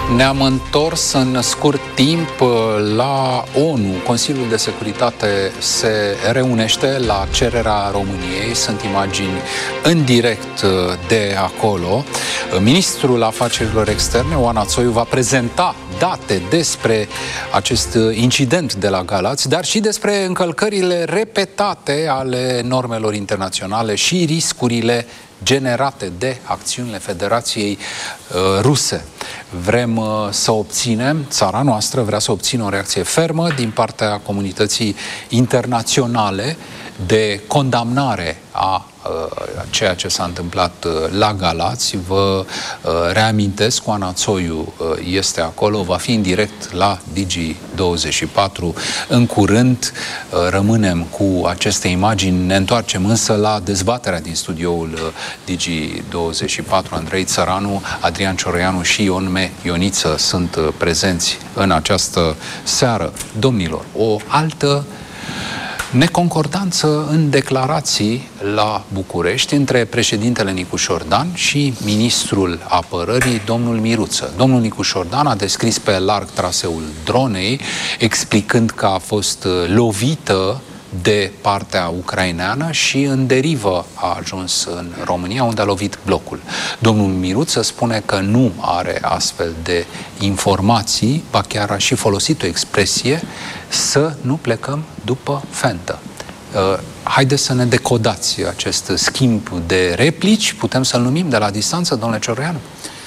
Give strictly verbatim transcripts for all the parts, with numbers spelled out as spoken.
Ne-am întors în scurt timp la ONU. Consiliul de Securitate se reunește la cererea României. Sunt imagini în direct de acolo. Ministrul Afacerilor Externe, Oana Țoiu, va prezenta date despre acest incident de la Galați, dar și despre încălcările repetate ale normelor internaționale și riscurile generate de acțiunile Federației uh, Ruse. Vrem uh, să obținem, țara noastră vrea să obțină o reacție fermă din partea comunității internaționale de condamnare a ceea ce s-a întâmplat la Galați. Vă reamintesc, Oana Țoiu este acolo, va fi în direct la Digi douăzeci și patru în curând. Rămânem cu aceste imagini, ne întoarcem însă la dezbaterea din studioul Digi douăzeci și patru. Andrei Țăranu, Adrian Cioroianu și Ion Me Ioniță sunt prezenți în această seară. Domnilor, o altă neconcordanță în declarații la București între președintele Nicușor Dan și ministrul apărării, domnul Miruță. Domnul Nicușor Dan a descris pe larg traseul dronei, explicând că a fost lovită de partea ucraineană și în derivă a ajuns în România, unde a lovit blocul. Domnul Miruță spune că nu are astfel de informații, ba chiar a și folosit o expresie, să nu plecăm după fentă. Uh, haideți să ne decodați acest schimb de replici, putem să-l numim de la distanță, domnule Cioroianu?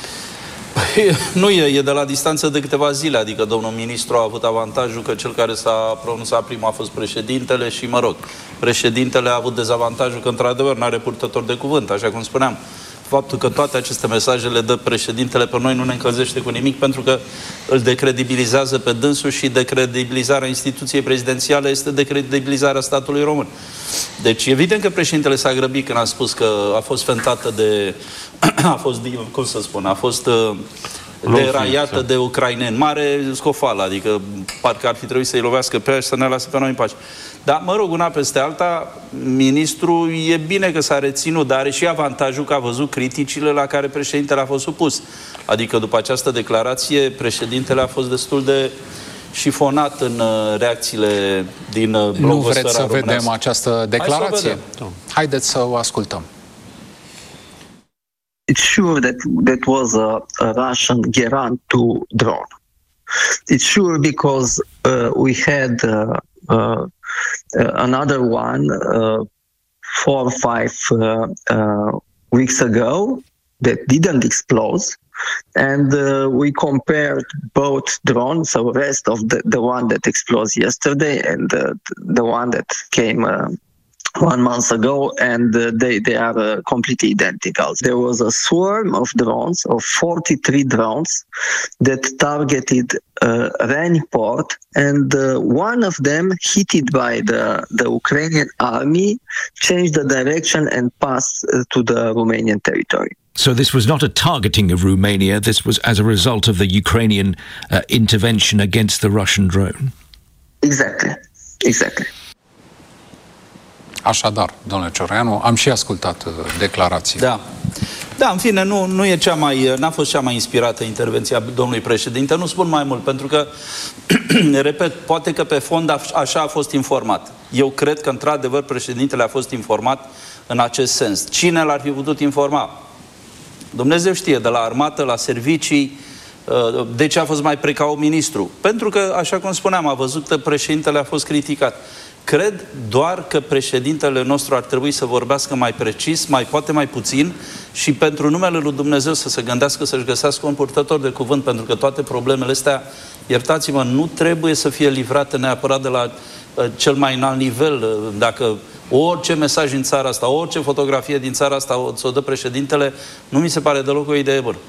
Nu e, e de la distanță de câteva zile, adică domnul ministru a avut avantajul că cel care s-a pronunțat primul a fost președintele și, mă rog, președintele a avut dezavantajul că, într-adevăr, nu are purtător de cuvânt, așa cum spuneam. Faptul că toate aceste mesaje le dă președintele pe noi nu ne încălzește cu nimic, pentru că îl decredibilizează pe dânsul și decredibilizarea instituției prezidențiale este decredibilizarea statului român. Deci, evident că președintele s-a grăbit când a spus că a fost fentată de... a fost, cum să spun, a fost deraiată de ucraineni. Mare scofală, adică parcă ar fi trebuit să-i lovească pe aia și să ne lasă pe noi în pace. Dar, mă rog, una peste alta, ministrul e bine că s-a reținut, dar are și avantajul că a văzut criticile la care președintele a fost supus. Adică, după această declarație, președintele a fost destul de șifonat în reacțiile din blogosfera Nu vreți să românească. vedem această declarație? Hai să o Haideți să o ascultăm. It's sure that that was a, a Russian Geran two drone. It's sure because uh, we had uh, uh, uh, another one uh, four or five uh, uh, weeks ago that didn't explode, and uh, we compared both drones, so the rest of the, the one that exploded yesterday and uh, the one that came uh, one month ago, and uh, they, they are uh, completely identical. There was a swarm of drones, of forty-three drones, that targeted uh, Reni port, and uh, one of them, hit by the, the Ukrainian army, changed the direction and passed uh, to the Romanian territory. So this was not a targeting of Romania, this was as a result of the Ukrainian uh, intervention against the Russian drone? Exactly, exactly. Așadar, domnule Cioroianu, am și ascultat declarații. Da. Da, în fine, nu, nu e cea mai, n-a fost cea mai inspirată intervenția domnului președinte. Nu spun mai mult, pentru că, repet, poate că pe fond așa a fost informat. Eu cred că, într-adevăr, președintele a fost informat în acest sens. Cine l-ar fi putut informa? Dumnezeu știe, de la armată, la servicii. De ce a fost mai precaut ministru? Pentru că, așa cum spuneam, a văzut că președintele a fost criticat. Cred doar că președintele nostru ar trebui să vorbească mai precis, mai poate mai puțin, și pentru numele lui Dumnezeu să se gândească să-și găsească un purtător de cuvânt, pentru că toate problemele astea, iertați-mă, nu trebuie să fie livrate neapărat de la uh, cel mai înalt nivel. Dacă orice mesaj din țara asta, orice fotografie din țara asta o, o dă președintele, nu mi se pare deloc o idee bună.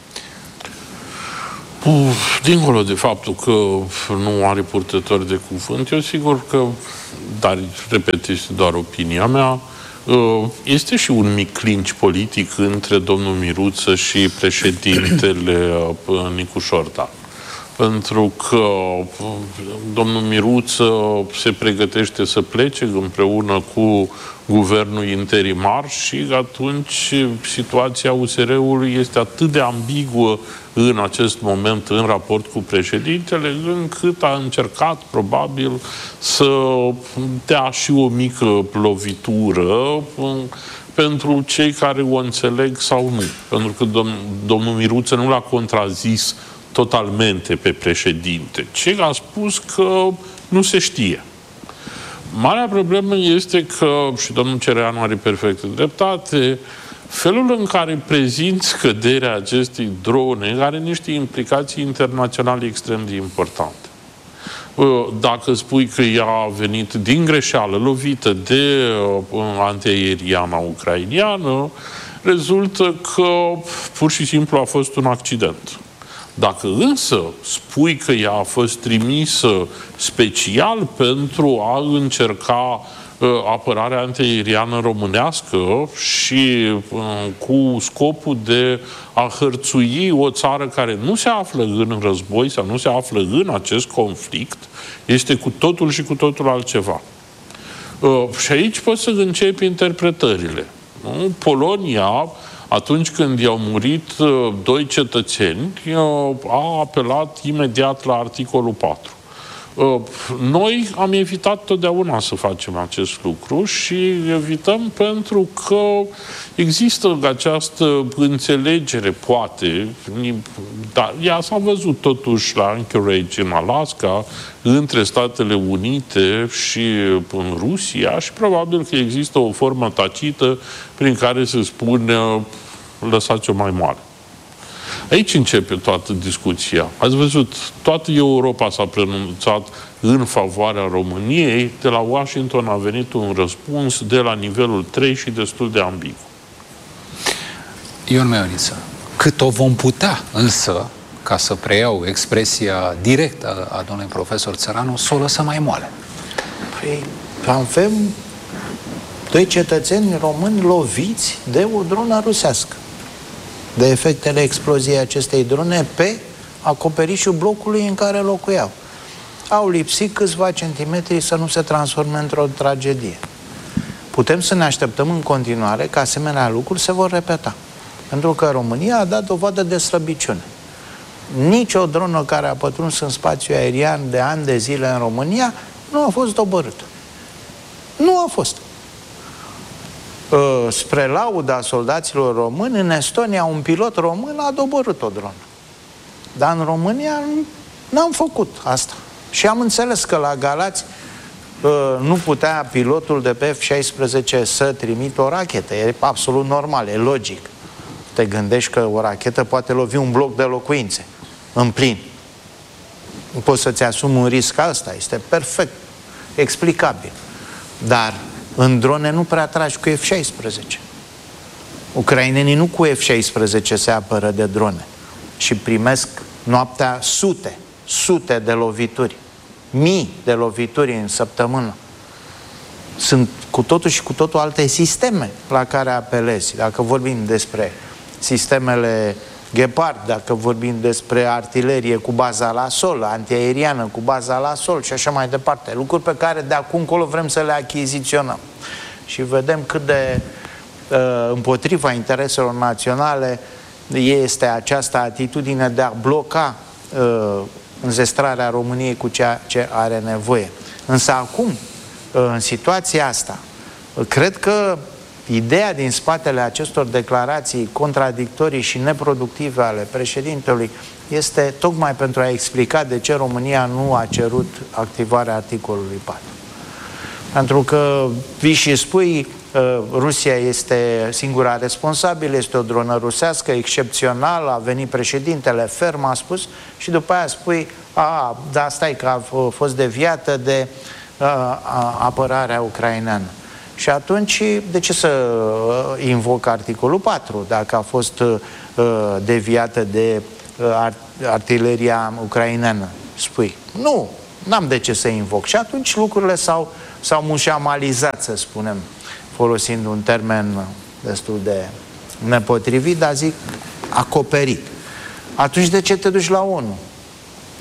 Dincolo de faptul că nu are purtător de cuvânt, eu sigur că, dar, repet, este doar opinia mea, este și un mic clinch politic între domnul Miruță și președintele Nicușor Dan. pentru că domnul Miruță se pregătește să plece împreună cu guvernul interimar și atunci situația U S R-ului este atât de ambiguă în acest moment în raport cu președintele, încât a încercat probabil să dea și o mică lovitură pentru cei care o înțeleg sau nu. Pentru că dom- domnul Miruță nu l-a contrazis totalmente pe președinte, ci a spus că nu se știe. Marea problemă este că, și domnul Cereanu are perfectă dreptate, felul în care prezinți scăderea acestei drone are niște implicații internaționale extrem de importante. Dacă spui că ea a venit din greșeală, lovită de antiaeriana ucrainiană, rezultă că pur și simplu a fost un accident. Dacă însă spui că ea a fost trimisă special pentru a încerca uh, apărarea antiaeriană românească și uh, cu scopul de a hărțui o țară care nu se află în război sau nu se află în acest conflict, este cu totul și cu totul altceva. Uh, și aici poți să începi interpretările. Nu? Polonia, atunci când i-au murit uh, doi cetățeni, uh, a apelat imediat la articolul patru. Uh, noi am evitat totdeauna să facem acest lucru și evităm pentru că există această înțelegere, poate, dar ea s-a văzut totuși la Anchorage în Alaska, între Statele Unite și în Rusia și probabil că există o formă tacită prin care se spune lăsați-o mai mare. Aici începe toată discuția. Ați văzut, toată Europa s-a pronunțat în favoarea României, de la Washington a venit un răspuns de la nivelul trei și destul de ambigu. Ion Meioniță, cât o vom putea însă, ca să preiau expresia directă a domnului profesor Țăranu, să o lăsăm mai moale? Păi, avem doi cetățeni români loviți de o dronă rusească, de efectele exploziei acestei drone pe acoperișul blocului în care locuiau. Au lipsit câțiva centimetri să nu se transforme într-o tragedie. Putem să ne așteptăm în continuare că asemenea lucruri se vor repeta. Pentru că România a dat dovadă de slăbiciune. Nici o dronă care a pătruns în spațiu aerian de ani de zile în România nu a fost doborâtă. Nu a fost. Spre lauda soldaților români, în Estonia un pilot român a doborât o dronă. Dar în România n-am făcut asta. Și am înțeles că la Galați nu putea pilotul de pe F șaisprezece să trimită o rachetă. E absolut normal, e logic. Te gândești că o rachetă poate lovi un bloc de locuințe în plin. Nu poți să-ți asumi un risc ăsta. Este perfect explicabil. Dar în drone nu prea tragi cu F șaisprezece. Ucrainenii nu cu F șaisprezece se apără de drone și primesc noaptea sute, sute de lovituri, mii de lovituri în săptămână. Sunt cu totul și cu totul alte sisteme la care apelezi. Dacă vorbim despre sistemele Gepard, dacă vorbim despre artilerie cu baza la sol, antiaeriană cu baza la sol și așa mai departe. Lucruri pe care de acum încolo vrem să le achiziționăm. Și vedem cât de uh, împotriva intereselor naționale este această atitudine de a bloca uh, înzestrarea României cu ceea ce are nevoie. Însă acum, uh, în situația asta, cred că ideea din spatele acestor declarații contradictorii și neproductive ale președintelui este tocmai pentru a explica de ce România nu a cerut activarea articolului patru. Pentru că vii și spui, Rusia este singura responsabilă, este o dronă rusească excepțională, a venit președintele ferm, a spus, și după aia spui, a, da, stai că a fost deviată de a, a, apărarea ucraineană. Și atunci, de ce să invoc articolul patru, dacă a fost uh, deviată de uh, artileria ucraineană, spui? Nu, n-am de ce să invoc. Și atunci lucrurile s-au, s-au mușamalizat, să spunem, folosind un termen destul de nepotrivit, dar zic acoperit. Atunci de ce te duci la ONU?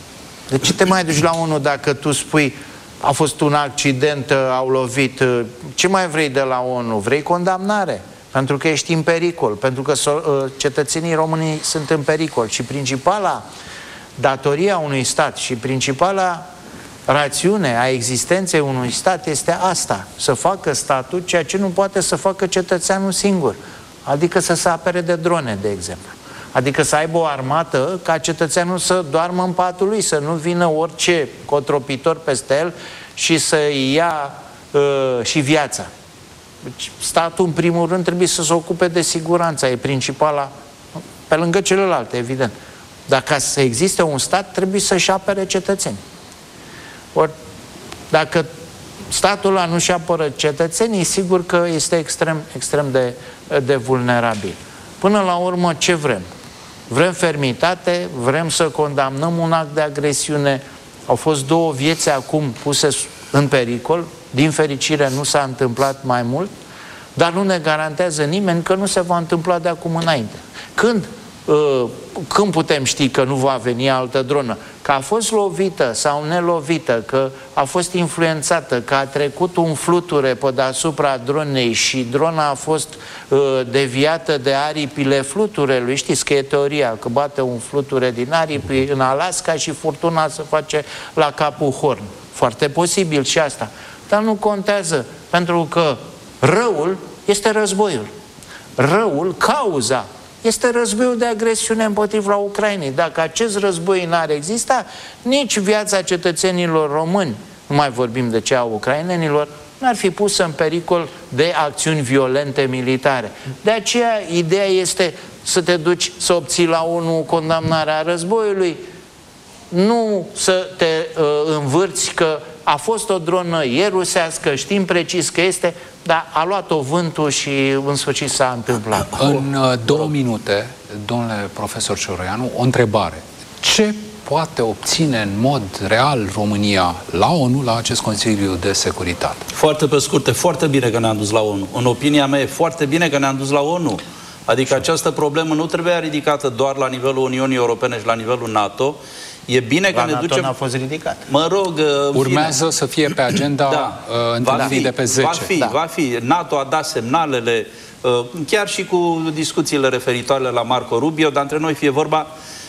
De ce te mai duci la ONU dacă tu spui a fost un accident, au lovit? Ce mai vrei de la ONU? Vrei condamnare? Pentru că ești în pericol, pentru că cetățenii români sunt în pericol. Și principala datoria unui stat și principala rațiune a existenței unui stat este asta, să facă statul ceea ce nu poate să facă cetățeanul singur, adică să se apere de drone, de exemplu. Adică să aibă o armată ca cetățeanul să doarmă în patul lui, să nu vină orice cotropitor peste el și să-i ia uh, și viața. Statul, în primul rând, trebuie să se ocupe de siguranța, e principala, pe lângă celelalte, evident. Dar ca să existe un stat, trebuie să-și apere cetățenii. Ori, dacă statul ăla nu-și apără cetățenii, sigur că este extrem, extrem de, de vulnerabil. Până la urmă, ce vrem? Vrem fermitate, vrem să condamnăm un act de agresiune. Au fost două vieți acum puse în pericol. Din fericire nu s-a întâmplat mai mult, dar nu ne garantează nimeni că nu se va întâmpla de acum înainte. Când, uh, când putem ști că nu va veni altă dronă? Că a fost lovită sau nelovită, că a fost influențată, că a trecut un fluture pe deasupra dronei și drona a fost uh, deviată de aripile fluturelui. Știți că e teoria, că bate un fluture din aripi în Alaska și furtuna se face la Capul Horn. Foarte posibil și asta. Dar nu contează, pentru că răul este războiul. Răul, cauza, este războiul de agresiune împotriva Ucrainei. Dacă acest război n-ar exista, nici viața cetățenilor români, nu mai vorbim de cea a ucrainenilor, n-ar fi pusă în pericol de acțiuni violente militare. De aceea, ideea este să te duci să obții la ONU condamnarea războiului, nu să te uh, învârți că a fost o dronă, e rusească, știm precis că este, dar a luat-o vântul și în sfârșit s-a întâmplat. În uh, două minute, domnule profesor Cioroianu, o întrebare. Ce poate obține în mod real România la ONU, la acest Consiliu de Securitate? Foarte pe scurt, e foarte bine că ne-am dus la ONU. În opinia mea, e foarte bine că ne-am dus la ONU. Adică această problemă nu trebuia ridicată doar la nivelul Uniunii Europene și la nivelul NATO. E bine că ne ducem... a fost ridicat. Mă rog... Urmează fine. să fie pe agenda da. uh, întâlnirii de pe zece. Va fi, da. va fi. NATO a dat semnalele, uh, chiar și cu discuțiile referitoare la Marco Rubio, dar între noi fie vorba,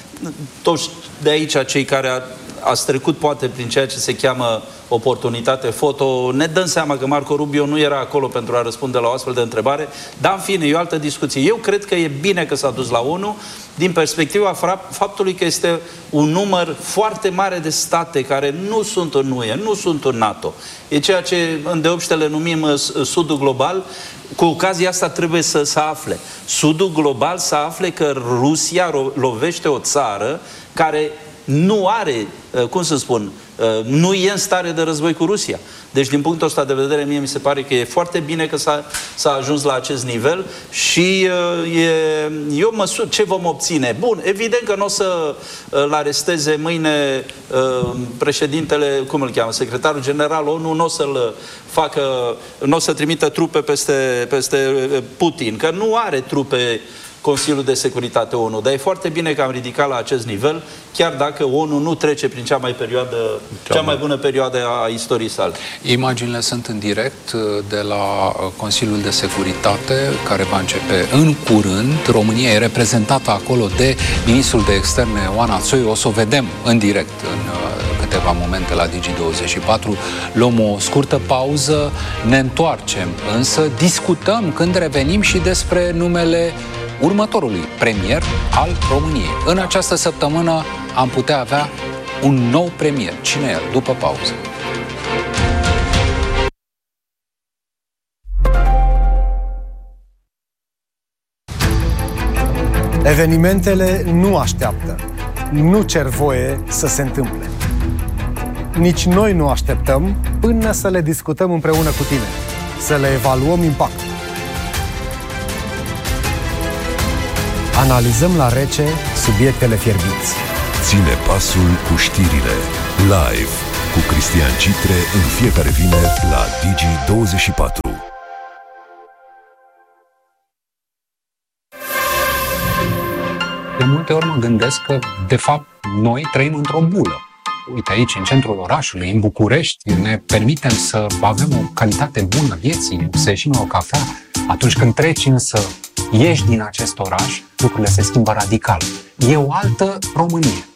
toți de aici, cei care a, ați trecut poate prin ceea ce se cheamă oportunitate foto, ne dăm seama că Marco Rubio nu era acolo pentru a răspunde la o astfel de întrebare, dar în fine, e o altă discuție. Eu cred că e bine că s-a dus la ONU din perspectiva faptului că este un număr foarte mare de state care nu sunt în U E, nu sunt în NATO. E ceea ce îndeopște numim Sudul global. Cu ocazia asta trebuie să se afle. Sudul global să afle că Rusia lovește o țară care nu are, cum să spun, nu e în stare de război cu Rusia. Deci, din punctul ăsta de vedere, mie mi se pare că e foarte bine că s-a ajuns la acest nivel și e, e o măsură. Ce vom obține? Bun, evident că nu o să îl aresteze mâine președintele, cum îl cheamă, secretarul general ONU, nu o să-l facă, nu o să trimită trupe peste, peste Putin, că nu are trupe Consiliul de Securitate ONU. Dar e foarte bine că am ridicat la acest nivel, chiar dacă ONU nu trece prin cea mai, perioadă, cea mai bună perioadă a istoriei sale. Imaginile sunt în direct de la Consiliul de Securitate, care va începe în curând. România e reprezentată acolo de ministrul de externe Oana Țoiu. O să o vedem în direct în câteva momente la Digi douăzeci și patru. Luăm o scurtă pauză, ne întoarcem, însă discutăm când revenim și despre numele următorului premier al României. În această săptămână am putea avea un nou premier. Cine e el? După pauză. Evenimentele nu așteaptă. Nu cer voie să se întâmple. Nici noi nu așteptăm până să le discutăm împreună cu tine, să le evaluăm impactul. Analizăm la rece subiectele fierbinți. Ține pasul cu știrile. Live cu Cristian Citre în fiecare vineri la Digi douăzeci și patru. De multe ori mă gândesc că, de fapt, noi trăim într-o bulă. uite aici, în centrul orașului, în București, ne permitem să avem o calitate bună vieții, să ieșim la o cafea. Atunci când treci însă, ieși din acest oraș, lucrurile se schimbă radical. E o altă Românie.